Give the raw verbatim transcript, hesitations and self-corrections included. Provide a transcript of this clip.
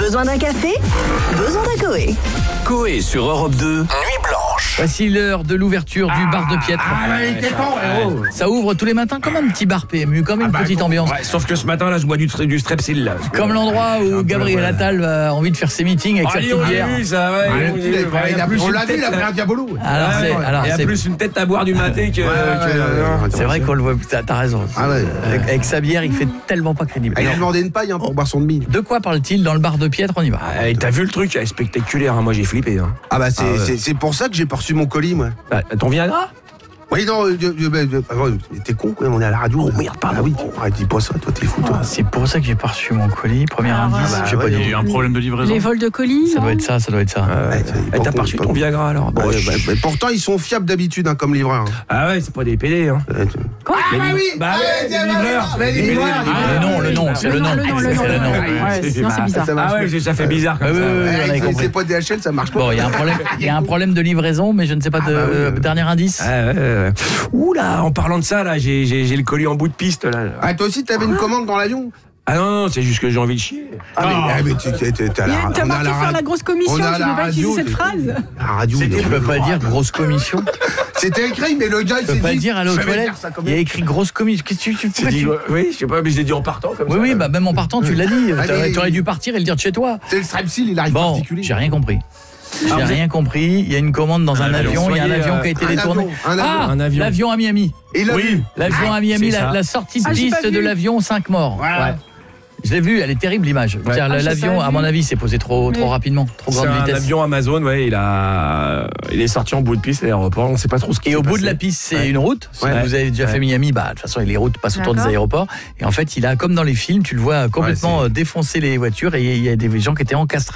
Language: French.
Besoin d'un café? Besoin d'un Coé. Coé sur Europe deux, Nuit Blanche. Voici l'heure de l'ouverture du bar de Piètre. Ah, bah, il était con, héros. Ça ouvre tous les matins comme un petit bar P M U, comme une Ah bah, petite con. ambiance. Ouais, sauf que ce matin là je bois du, du strepsil là. Comme l'endroit où peu, Gabriel ouais. Attal a envie de faire ses meetings avec Ah, sa il petite a bière. vu ça, ouais. Ah, il- le petit, il- il- il a plus on une l'a vu, tête, il a pris là. un diabolo. Alors, Ouais, c'est, alors il a c'est, plus une tête à boire du maté que. Ouais, ouais, que- ouais, ouais. c'est vrai qu'on le voit. T'as, t'as raison. Ah ouais. Avec, avec sa bière, il fait tellement pas crédible. Ah, il a Alors, demandé une paille hein, pour boire son demi. de quoi parle-t-il dans le bar de Piètre? On y va. Ah, et t'as vu le truc, c'est spectaculaire, hein. Moi j'ai flippé. Hein. Ah bah c'est Ah ouais. c'est- c'est pour ça que j'ai pas reçu mon colis moi. Bah, ton Viagra? Oui non, euh, euh, euh, euh, ah, ouais, t'es con quoi, on est à la radio. Oh merde, pardon. Ah oui, arrête, dis pas ça, toi t'es fou toi. Ah, c'est pour ça que j'ai pas reçu mon colis. Premier Ah, indice, bah, j'ai ouais, pas il y a dit. eu un problème de livraison. Les vols de colis, Ça non doit être ça, ça doit être ça. Ouais, t'es- Eh, pas t'as con, pas reçu pas ton con. Viagra alors? Bon, Bah, ouais, chut. bah, bah, pourtant ils sont fiables d'habitude hein, comme livreurs. Hein. Ah ouais, c'est pas des P D. Hein. Ouais, tu- Quoi Mais bah li- oui. Bah Ah, ouais, tiens, des bah, livreurs. bah, les Des livreurs. livreurs. Le nom, le nom, c'est le nom. Le nom, le nom, C'est le le nom. nom. Ouais, sinon c'est bizarre. Ça marche Ah ouais, ça fait bizarre comme Ouais, ça. ouais, ouais. Ouais, on avait c'est- compris. c'est pas D H L, ça marche pas. Bon, il y a un problème, il y a un problème de livraison, mais je ne sais pas de Ah bah oui, euh, oui. dernier indice. Ah, ouais, ouais, ouais. Ouh là, en parlant de ça, là, j'ai, j'ai, j'ai le colis en bout de piste là. Ah toi aussi t'avais une commande dans l'avion? Ah non, non, c'est juste que j'ai envie de chier. Ah mais, ah, mais tu t'es t'es- t'es à la Il- T'as on est à marqué la faire ra- la grosse commission, on est à tu la peux pas utiliser radio, cette t'es- phrase. La radio. Tu non. peux pas dire grosse commission. C'était écrit mais le gars il Tu s'est peux pas dit. dire aller aux je vais toilettes. dire ça comme Il y a écrit grosse commission. Qu'est-ce que tu, tu, J'ai pourquoi dit, tu- ouais, oui, je sais pas, mais je l'ai dit en partant comme Oui, ça. oui, bah même en partant, tu l'as dit. Ah, T'aurais, mais- t'aurais dû partir et le dire de chez toi. C'est le strepsil, il arrive Bon, particulier. j'ai rien compris. J'ai Ah, vous rien compris. Il y a une commande dans un, Un avion. avion. Il y a un Soyez, avion euh, qui a été un détourné. avion, un avion, Ah, un avion. l'avion à Miami. Et il a Oui. vu. L'avion à Miami, c'est la, ça. la sortie de Ah, j'ai piste pas de vu. l'avion, cinq morts. Voilà. Ouais. Je l'ai vu, elle est terrible l'image. C'est-à-dire, Ah, je l'avion, savais. à mon avis, s'est posé trop, trop Oui. rapidement, trop C'est grande un vitesse. avion Amazon, ouais, il a, il est sorti en bout de piste à l'aéroport. On sait pas trop ce qui Et s'est au bout passé. de la piste, c'est Ouais. une route. Si Ouais. vous avez déjà fait Ouais. Miami, bah, de toute façon, les routes passent autour des D'accord. aéroports. Et en fait, il a, comme dans les films, tu le vois complètement Ouais, euh, défoncer les voitures et il y a des gens qui étaient encastrés.